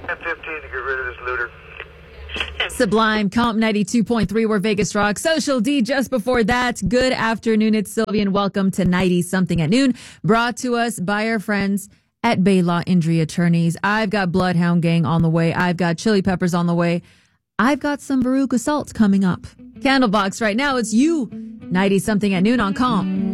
10:15 to get rid of this looter. Sublime, Comp 92.3, where Vegas rocks. Social D just before that. Good afternoon, it's Sylvia, and welcome to 90 Something at Noon, brought to us by our friends at Bay Law Injury Attorneys. I've got Bloodhound Gang on the way. I've got Chili Peppers on the way. I've got some Baruch Assault coming up. Candlebox right now, it's you. 90 Something at Noon on Comp.